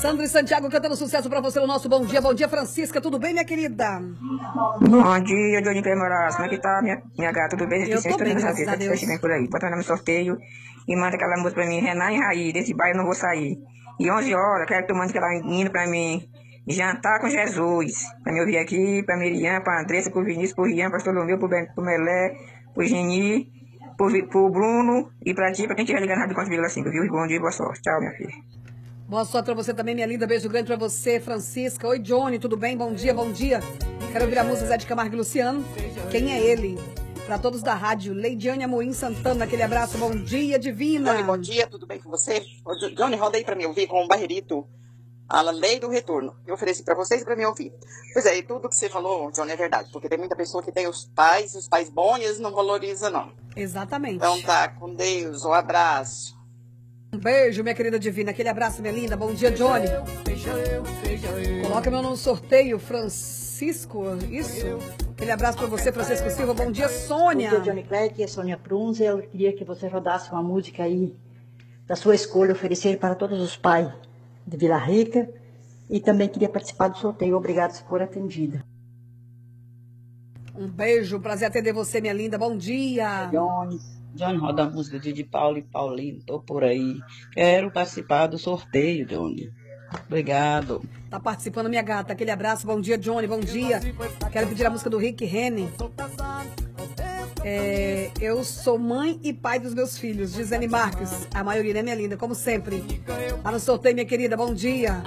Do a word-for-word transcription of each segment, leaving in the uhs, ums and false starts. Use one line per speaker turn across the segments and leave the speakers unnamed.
Sandra e Santiago cantando sucesso pra você no nosso Bom Dia. Bom dia, Francisca. Tudo bem, minha querida?
Bom dia, Johnny Moraes. Como é que tá, minha, minha gata? Tudo bem?
Eu tô bem, graças a Deus.
Vem por aí. Bota no sorteio e manda aquela música pra mim. Renan e Raí, desse bairro eu não vou sair. E onze horas, quero que tu mande aquela hino pra mim. Jantar com Jesus. Pra me ouvir aqui, pra Miriam, pra Andressa, pro Vinícius, pro Rian, pastor Lomeu, pro, ben, pro Melé, pro Geni, pro, pro Bruno e pra ti, pra quem estiver ligando na Rádio quatro vírgula cinco, viu? Bom dia e boa sorte. Tchau, minha filha.
Boa sorte pra você também, minha linda. Beijo grande pra você, Francisca. Oi, Johnny, tudo bem? Bom dia, bom dia. Quero ouvir a música Zé de Camargo e Luciano. Quem é ele? Pra todos da rádio. Leidiane Amorim Santana, aquele abraço. Bom dia, divina.
Johnny, bom dia, tudo bem com você? Ô, Johnny, roda aí pra mim ouvir com o Barrerito. A lei do retorno. Eu ofereci pra vocês e pra mim ouvir. Pois é, e tudo que você falou, Johnny, é verdade. Porque tem muita pessoa que tem os pais, os pais bons e eles não valorizam, não.
Exatamente.
Então tá, com Deus, um abraço.
Um beijo, minha querida divina. Aquele abraço, minha linda. Bom dia, Johnny. Coloca meu nome no sorteio, Francisco. Isso. Aquele abraço pra você, Francisco Silva. Bom dia, Sônia.
Bom dia, Johnny Clegg. Aqui é Sônia Prunze. Eu queria que você rodasse uma música aí da sua escolha, oferecer para todos os pais de Vila Rica. E também queria participar do sorteio. Obrigada por por atendida.
Um beijo. Prazer atender você, minha linda. Bom dia.
Johnny. Johnny, roda a música de Paulo e Paulinho, tô por aí. Quero participar do sorteio, Johnny. Obrigado.
Tá participando, minha gata. Aquele abraço. Bom dia, Johnny. Bom dia. Quero pedir a música do Rick Renner. É, eu sou mãe e pai dos meus filhos. Gisele Marques. A maioria, né, minha linda? Como sempre. Tá no sorteio, minha querida. Bom dia.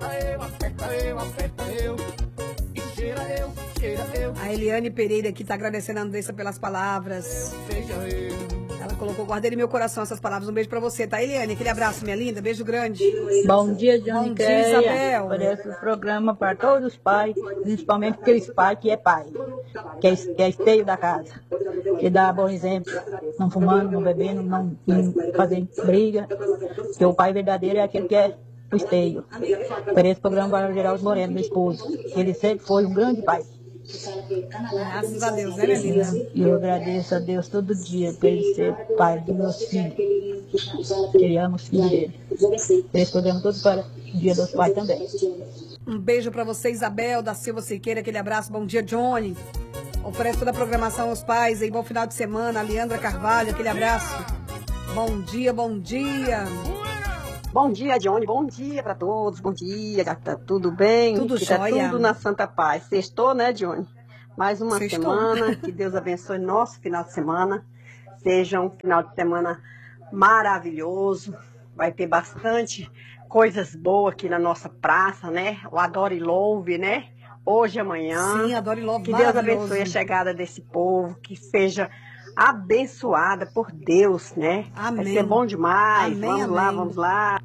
A Eliane Pereira aqui tá agradecendo a Andressa pelas palavras. Ela colocou, guardei em meu coração essas palavras. Um beijo pra você, tá, Eliane? Aquele abraço, minha linda. Beijo grande.
Bom dia, Johnny.
Bom dia, Isabel.
Oferece o programa para todos os pais, principalmente aqueles pais que é pai, que é, que é esteio da casa, que dá bom exemplo, não fumando, não bebendo, não, não fazendo briga, porque o pai verdadeiro é aquele que é o esteio. Oferece o programa para o Geraldo Moreno, meu esposo. Ele sempre foi um grande pai.
Graças a Deus, né, minha linda?
E eu agradeço a Deus todo dia por ele ser pai dos meus filhos. Que ele ama os filhos dele. Esse programa todo para o Dia dos Pais também.
Um beijo pra você, Isabel da Silva Siqueira. Aquele abraço. Bom dia, Johnny. Oferece toda a programação aos pais. E bom final de semana. A Leandra Carvalho. Aquele abraço. Bom dia, bom dia.
Bom dia, Johnny. Bom dia para todos. Bom dia, tá tudo bem?
Tudo
que tá
jóia.
tudo na Santa Paz. Sextou, né, Johnny? Mais uma
Sextou.
semana. Que Deus abençoe nosso final de semana. Seja um final de semana maravilhoso. Vai ter bastante coisas boas aqui na nossa praça, né? O Adore e Louve, né? Hoje e amanhã.
Sim, Adore e Louve.
Que Deus
maravilhoso.
abençoe a chegada desse povo. Que seja abençoada por Deus, né?
Amém.
Vai ser bom demais.
Amém,
vamos
amém.
lá, vamos lá.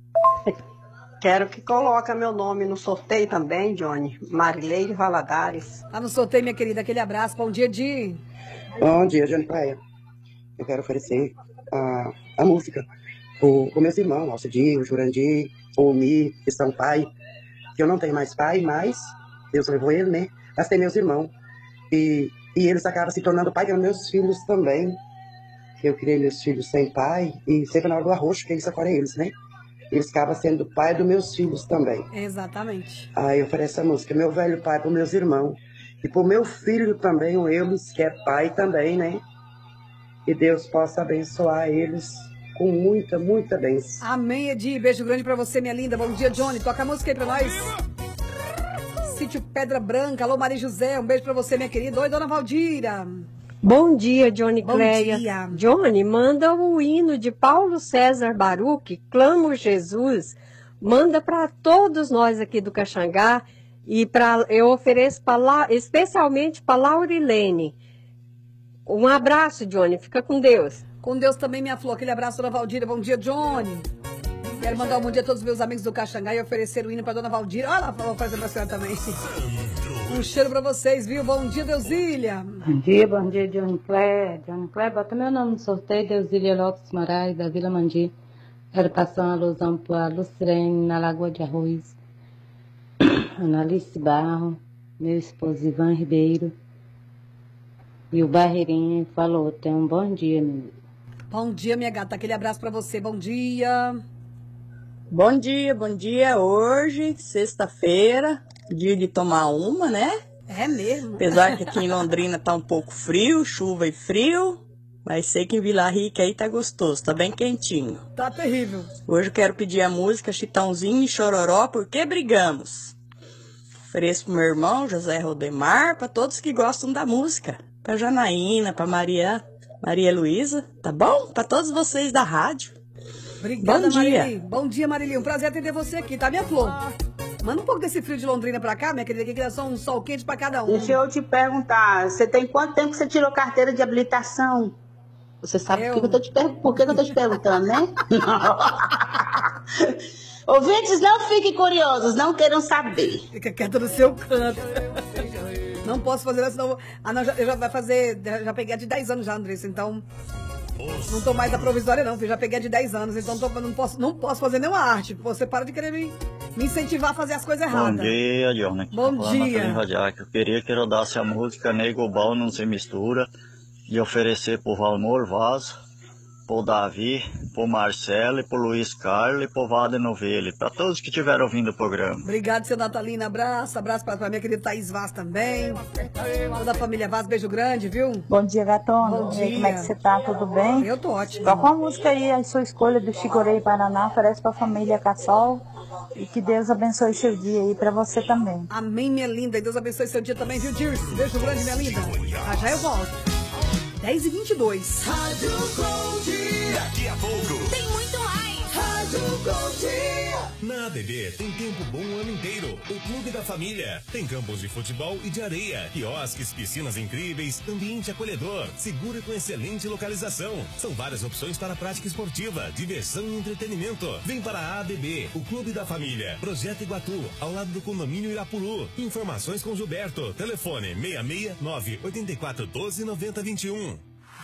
Quero que coloque meu nome no sorteio também, Johnny. Marileide Valadares.
Tá no sorteio, minha querida. Aquele abraço. Bom dia, Di.
Bom dia, Johnny Praia. Eu quero oferecer a, a música com meus irmãos, o Alcidir, o Jurandir, o Mi, que são pai. Que eu não tenho mais pai, mas Deus levou ele, né? Mas tem meus irmãos. E, e eles acabam se tornando pai para meus filhos também. Eu criei meus filhos sem pai e sempre na hora do arroz, que isso agora é eles, né? Eles acabam sendo pai dos meus filhos também.
Exatamente.
Aí eu ofereço a música, meu velho pai para meus irmãos. E para o meu filho também, o Eulis, que é pai também, né? Que Deus possa abençoar eles com muita, muita bênção.
Amém, Edi. Beijo grande pra você, minha linda. Bom dia, Johnny. Toca a música aí pra nós. Sítio Pedra Branca. Alô, Maria José. Um beijo pra você, minha querida. Oi, dona Valdira.
Bom dia, Johnny
Bom
Cleia.
dia.
Johnny, manda o hino de Paulo César Baruch, Clamo Jesus. Manda para todos nós aqui do Caxangá. E pra, eu ofereço pra lá, especialmente para Laurilene. Um abraço, Johnny. Fica com Deus.
Com Deus também, minha flor. Aquele abraço, dona Valdira. Bom dia, Johnny. Quero mandar um bom dia a todos os meus amigos do Caxangá e oferecer o hino pra dona Valdira. Olha lá, vou fazer pra senhora também. Um cheiro pra vocês, viu? Bom dia, Deusília.
Bom dia, bom dia, Johnny Clé. Johnny Clé, bota meu nome no sorteio, Deusília Lopes Moraes, da Vila Mandi. Quero passar uma alusão para Lucirene, na Lagoa de Arroz. Analice Barro, meu esposo Ivan Ribeiro. E o Barreirinha falou, tenha um bom dia, meu.
Bom dia, minha gata. Aquele abraço pra você. Bom dia.
Bom dia, bom dia. Hoje, sexta-feira, dia de tomar uma, né?
É mesmo.
Apesar que aqui em Londrina tá um pouco frio, chuva e frio, mas sei que em Vila Rica aí tá gostoso, tá bem quentinho.
Tá terrível.
Hoje eu quero pedir a música Chitãozinho e Chororó, Porque Brigamos. Ofereço pro meu irmão, José Rodemar, para todos que gostam da música. Pra Janaína, pra Maria, Maria Luísa, tá bom? Pra todos vocês da rádio.
Obrigada,
Bom dia.
Marili. Bom dia, Marili. Um prazer atender você aqui, tá, minha flor? Manda um pouco desse frio de Londrina pra cá, minha querida, que é só um sol quente pra cada um.
Deixa eu te perguntar, você tem quanto tempo que você tirou carteira de habilitação? Você sabe
Eu-
por que eu tô te, per... por que eu tô te perguntando, né? Ouvintes, não fiquem curiosos, não queiram saber.
Fica quieto no seu canto. Não posso fazer isso, senão... Ah, não, já, eu já vai fazer... Já peguei a de dez anos já, Andressa, então... Não tô mais a provisória, não, filho. Já peguei a de dez anos, então tô, não, posso, não posso fazer nenhuma arte. Você para de querer me, me incentivar a fazer as coisas erradas.
Bom dia, Johnny.
Bom
Tá falando
dia.
Antônio Radiac. Eu queria que rodasse a música Nego Bal Não Se Mistura e oferecer pro Valmor Vaz, pro Davi, pro Marcelo, e pro Luiz Carlos e pro Vada Novelli, pra todos que estiveram ouvindo o programa.
Obrigado, seu Natalina. Abraço, abraço pra, pra minha querida Thaís Vaz também. Toda a família Vaz, beijo grande, viu?
Bom dia, gatona.
Bom
E aí,
dia.
como é que você tá? Tudo bem?
Eu tô ótima.
Toca uma música aí, a sua escolha do Chicorei Paraná, oferece pra família Cassol. E que Deus abençoe seu dia aí pra você também.
Amém, minha linda. E Deus abençoe seu dia também, viu, Dirce? Beijo grande, minha linda. Ah, já eu volto. dez e vinte e dois.
Rádio Gold. Daqui a pouco tem muito mais. Rádio Gold.
Na A D B tem tempo bom o ano inteiro. O Clube da Família tem campos de futebol e de areia, quiosques, piscinas incríveis, ambiente acolhedor, seguro e com excelente localização. São várias opções para prática esportiva, diversão e entretenimento. Vem para a A D B, o Clube da Família, Projeto Iguatu, ao lado do condomínio Irapuru. Informações com Gilberto. Telefone seis seis nove oito quatro um dois nove zero dois um.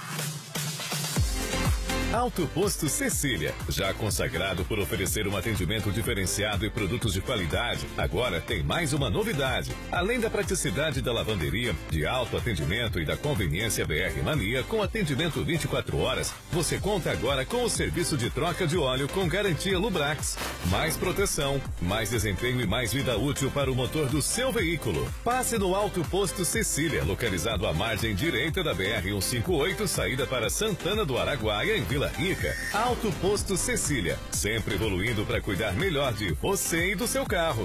Alto Posto Cecília, já consagrado por oferecer um atendimento diferenciado e produtos de qualidade, agora tem mais uma novidade. Além da praticidade da lavanderia, de alto atendimento e da conveniência B R Mania com atendimento vinte e quatro horas, você conta agora com o serviço de troca de óleo com garantia Lubrax. Mais proteção, mais desempenho e mais vida útil para o motor do seu veículo. Passe no Alto Posto Cecília, localizado à margem direita da B R cento e cinquenta e oito, saída para Santana do Araguaia, em Vila Rica. Alto Posto Cecília, sempre evoluindo para cuidar melhor de você e do seu carro.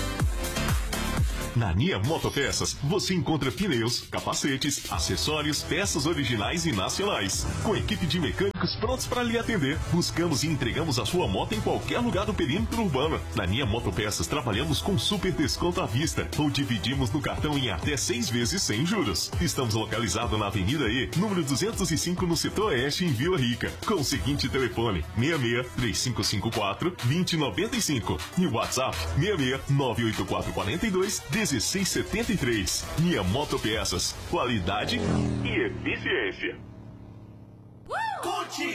Na Nia Motopeças, você encontra pneus, capacetes, acessórios, peças originais e nacionais. Com equipe de mecânicos prontos para lhe atender, buscamos e entregamos a sua moto em qualquer lugar do perímetro urbano. Na Nia Motopeças, trabalhamos com super desconto à vista ou dividimos no cartão em até seis vezes sem juros. Estamos localizados na Avenida E, número duzentos e cinco, no setor oeste, em Vila Rica, com o seguinte telefone: seis seis três cinco cinco quatro dois zero nove cinco e o WhatsApp seis seis nove oito quatro quatro dois um seis sete três. Nia Motopeças, qualidade e eficiência.
Curte